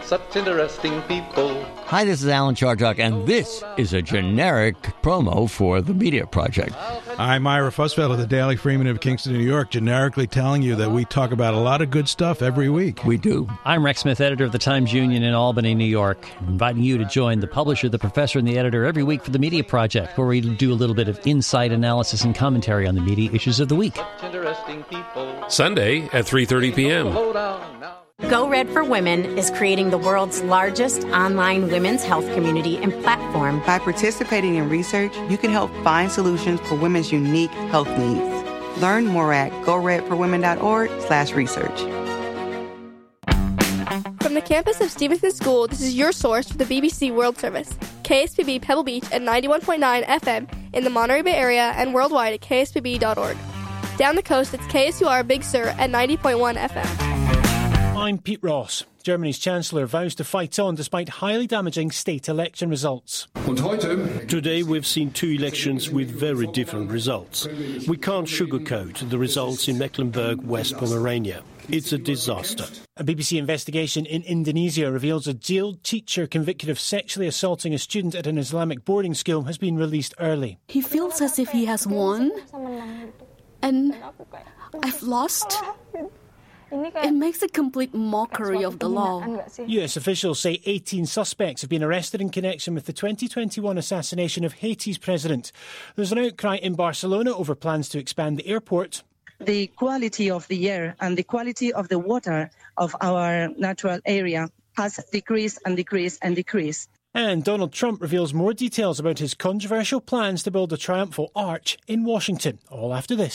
such interesting people. Hi, this is Alan Chartock, and this is a generic promo for the Media Project. I'm Ira Fussfeld of the Daily Freeman of Kingston, New York, generically telling you that we talk about a lot of good stuff every week. We do. I'm Rex Smith, editor of the Times-Union in Albany, New York, inviting you to join the publisher, the professor, and the editor every week for the Media Project, where we do a little bit of insight analysis and commentary on the media issues of the week. Sunday at 3:30 p.m. Go Red for Women is creating the world's largest online women's health community and platform. By participating in research, you can help find solutions for women's unique health needs. Learn more at goredforwomen.org/research. From the campus of Stevenson School, this is your source for the BBC World Service. KSPB Pebble Beach at 91.9 FM in the Monterey Bay area and worldwide at kspb.org. Down the coast, it's KSUR Big Sur at 90.1 FM. I'm Pete Ross. Germany's Chancellor vows to fight on despite highly damaging state election results. Today we've seen two elections with very different results. We can't sugarcoat the results in Mecklenburg, West Pomerania. It's a disaster. A BBC investigation in Indonesia reveals a jailed teacher convicted of sexually assaulting a student at an Islamic boarding school has been released early. He feels as if he has won, and I've lost. It makes a complete mockery of the law. US officials say 18 suspects have been arrested in connection with the 2021 assassination of Haiti's president. There's an outcry in Barcelona over plans to expand the airport. The quality of the air and the quality of the water of our natural area has decreased and decreased and decreased. And Donald Trump reveals more details about his controversial plans to build a triumphal arch in Washington. All after this.